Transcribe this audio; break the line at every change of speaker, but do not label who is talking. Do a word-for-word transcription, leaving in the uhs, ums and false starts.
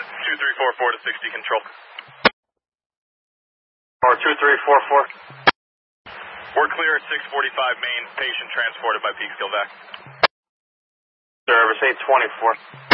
two three four four to sixty control.
Or two three four four.
We're clear at six forty-five Main. Patient transported by Peekskill Vac.
Service eight twenty-four.